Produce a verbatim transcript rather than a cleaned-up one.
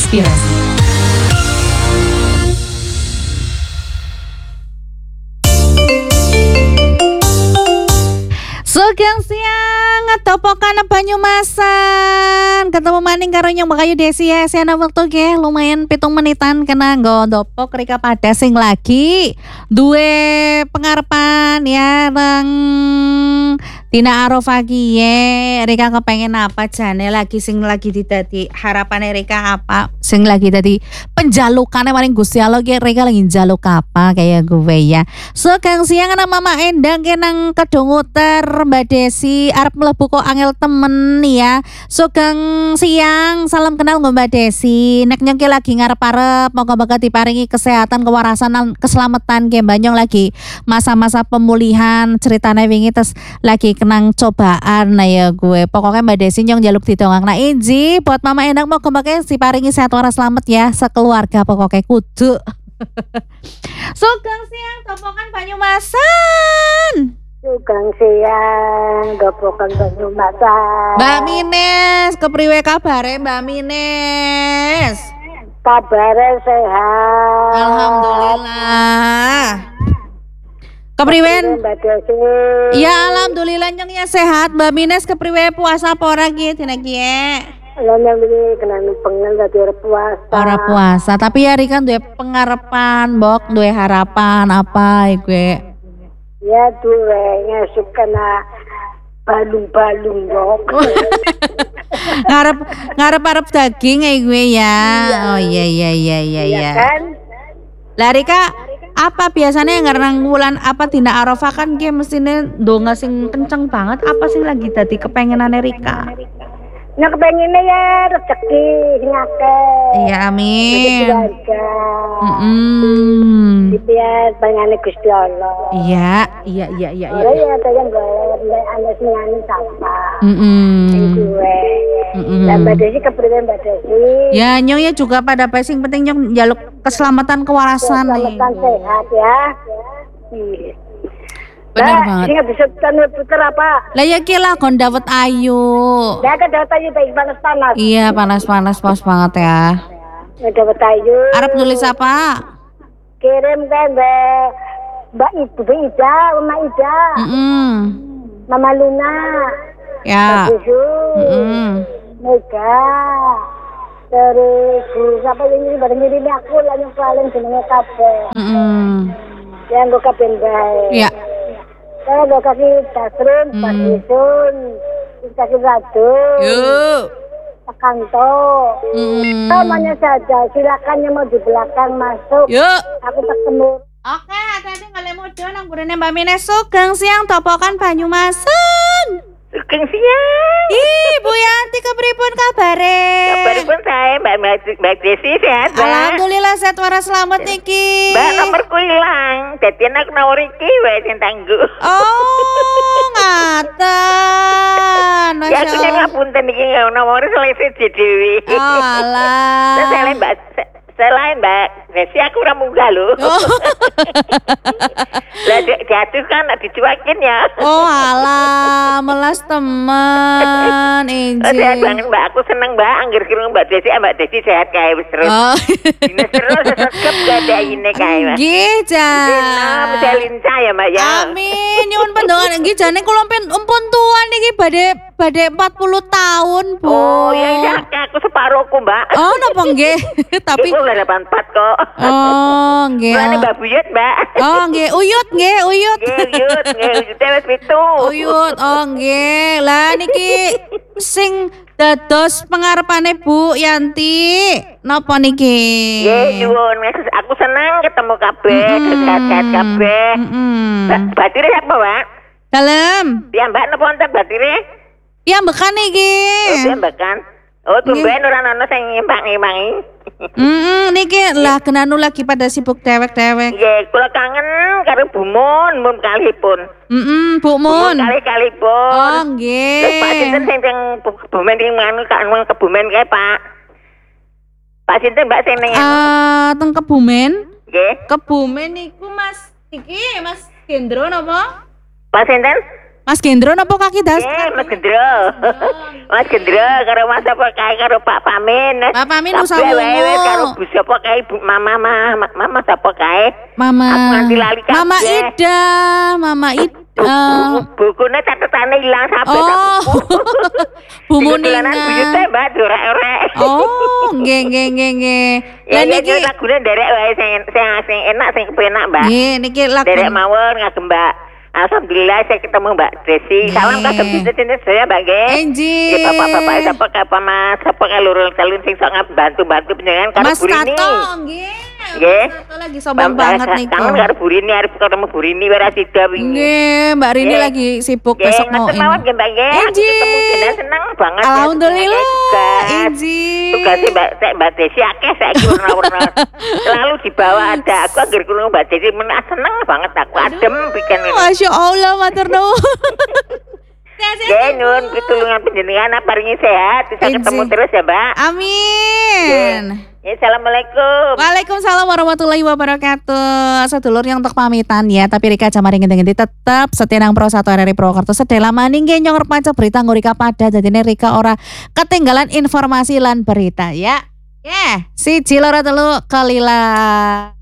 Inspirasi. Sugeng siang topokan Banyumasan ketemu maning karo Nyong Bakayu Desi ya siana wektu ge lumayan pitung menitan kena nggo ndopok rika pada sing lagi duwe pengarepan ya nang Dina Arafah kiye rika kepengen apa jane lagi sing lagi didadi harapane rika apa sing lagi dadi penjalukane maring Gusti Allah ki rika lagi njaluk apa kayak gue ya. Sugeng siang ana Mama Endang kenang kedunguter Mbak Desi arep mlebu kok angel temen ya. Sugeng siang, salam kenal nggo Mbak Desi. Nek nyengke lagi ngarep-arep moga-moga diparingi kesehatan, kewarasan lan keselamatan ke Banyong lagi masa-masa pemulihan ceritane wingi terus lagi kenang cobaan nah ya gue. Pokoknya Mbak Desi nyong jaluk didongakna inji buat Mama Endang moga-moga diparingi sehat waras selamat ya sekeluarga pokoknya kudu. Sugeng siang topokan Banyumasan. Sugeng siang, Dopokan Banyumasan. Mbak Mines, kepriwe kabare Mbak Mines? Kabare sehat. Alhamdulillah. Kepriwen? Mbak Desi. Ya alhamdulillah nyong ya sehat. Mbak Mines kepriwe puasa apa ora ki dina ki? Lan yang ini kena pengen dadi puasa. Ora puasa, tapi ya Rika duwe pengarepan, mbok duwe harapan apa gue? Ya duwe ngesuk kena balung-balung dok. ngarep ngarep-arep daging ya gue ya. Oh iya iya iya iya Iya ya. kan? Lah Rika, apa biasanya ngarang wulan apa dina Arafah kan ki mestine ndonga sing kenceng banget apa sing lagi dadi kepengenane Rika? Nah kepengennya ya rezeki sing akeh. Iya amin. Keluarga. Heeh. Dipiat banyane Gusti Allah. Iya, iya iya iya iya. Ora ya ada yang golek ana sing ngene sapa. Heeh. Sing gue. Mm-mm. Lah Mbak Desi kepriwe Mbak Desi? Ya nyong ya juga pada sing penting nyong jaluk keselamatan kewarasan nih. Keselamatan sehat ya. Iya. Bener Nah, banget. sing bisa tanu puter apa? Lah ya ki lah kon dawet ayu. Lah kan dawet ayu baik panas-panas. Iya panas-panas pas banget ya. Nah, dawet ayu. Arep nulis apa? Kirim kan Mbak Mbak Ibu Mbak Ida, Mama Ida, Mm-mm. Mama Luna, Ya. Mbak Susu, Mm-mm. Mega, terus Bu, siapa yang ini bareng ngirim aku lah yang paling jenenge kabeh. Mm-mm. Yang gue kapan baik. Ya. Saya gue kasih Tasrun, Hmm. Pak Isun, kasih Ratu, Yuk. Pak Kanto. Mm. Semuanya saja, silakan yang mau di belakang masuk. Yuk. Aku ketemu. Oke, hati-hati kalau mau doang nang burine Mbak Mines Sugeng siang topokan Banyumasan. Sugeng siang. Ih, Bu Yanti kepripun kabare? Kabaripun saya Mbak Mbak Mbak Desi sehat, Mbak. Alhamdulillah sehat waras selamat niki. Mbak nomorku hilang. Dadi aku nawar iki wae sing tangguh. Oh, ngaten. Ya aku Masya nyang Allah. ngapunten iki nomor selesai dhewe. Oh, alah. Terus saya Mbak se- selain Mbak Desi aku ora munggah lho. Oh. Lah di- jatuh kan dicuakin ya. Oh, alah, melas teman. Oh, sehat banget Inji. Mbak, aku seneng Mbak, anggere krungu Mbak Desi, Mbak Desi sehat kae wis terus. Oh. Dines terus sesep gak ada ini kae Mbak. Nggih, Dina mesti Jan. lincah ya Mbak ya. Amin, nyuwun pendongan nggih jane kula pen empun tuan niki badhe badhe empat puluh tahun, Bu. Oh ya ya aku separuhku Mbak. Oh, napa nggih? Tapi Aku udah delapan puluh empat kok. oh, nggih. Mulane Mbak Buyut Mbak. Oh, nggih, uyut nggih, uyut. Nggih Uyut, nggih Uyut wis pitu. Uyut, oh nggih. Lah niki sing dados pengarepane Bu Yanti napa niki? Nggih nyuwun, aku senang ketemu kabeh, sehat-sehat kabeh. Heeh. Mbak Batire apa Mbak? Dalem. Ya Mbak napa wonten Batire? Ya mbekan iki. Oh ya Mbak kan. Oh tumben ora ana sing ngimpang-impangi. Heeh, niki lah kenanu lagi pada sibuk dewek-dewek. Nggih, kula kangen karo Bu Mun, mun kalihipun. Heeh, Bu Bu Mun Mun. kalih-kalihipun. Oh, Terus Pak Sinten nggih. sing teng Kebumen sing manu kan wong Kebumen kae, Pak. Pak Sinten Mbak sing ning Ah, teng Kebumen. nggih. Kebumen niku Mas iki Mas Gendro napa? Pak Sinten? Mas Gendro napa Kaki Das? Eh, Mas Gendro. Mas Gendro karo Mas apa kae karo Pak Pamin. Pak Pamin Kabeh usah wae wis ngomong. karo Bu sapa kae Bu Mama Mama Mama sapa kae. Mama. Aku nganti lali kabeh. Mama Ida, Mama Ida. Bukune catetane ilang sampe Oh. Bu Muninga. Muninga. Buyute Mbak dorek-orek. Oh, nggih nggih nggih nggih. Ya Lah ya niki lagune derek wae sing sing sing enak sing kepenak, Mbak. nggih niki lagu Derek mawon ngagem Mbak. Alhamdulillah saya ketemu Mbak Desi. Salam Nggih. kagem cincin saya Mbak nggih. Enji. Ya bapak-bapak sapa apa Mas sapa kalurul calon sing sok bantu-bantu panjenengan karo Mas Burini. Kato, nggih. Nggih. Mas Kato lagi sombong banget niku. Kangen karo Burini arep ketemu Burini ora sida wingi. Nggih, Mbak Rini Nggih. lagi sibuk Nggih, besok mau ngoten mawon ini. nggih Mbak nggih. Enji. Ketemu jenengan seneng banget. ya, Alhamdulillah, tugas. Enji. Tugas Mbak Sek Mbak Desi akeh saiki warna-warna. Selalu dibawa ada aku anggere krungu Mbak Desi men seneng banget aku adem bikin ini. Masya Allah, matur nuwun. Nggih nyuwun pitulungan panjenengan paringi sehat bisa Enji. ketemu terus ya Mbak. Amin. Ya, assalamualaikum. Waalaikumsalam warahmatullahi wabarakatuh. Sedulur yang untuk pamitan ya, tapi Rika Jamari ngendi-ngendi tetep setia nang Pro satu R R I Purwokerto sedela maning nggih nyong repanca berita nggo Rika pada dadine Rika ora ketinggalan informasi lan berita ya. Ya, siji loro telu kelila.